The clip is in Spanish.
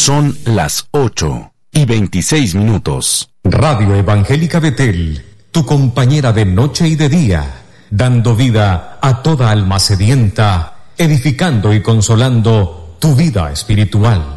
Son las 8:26. Radio Evangélica Betel, tu compañera de noche y de día, dando vida a toda alma sedienta, edificando y consolando tu vida espiritual.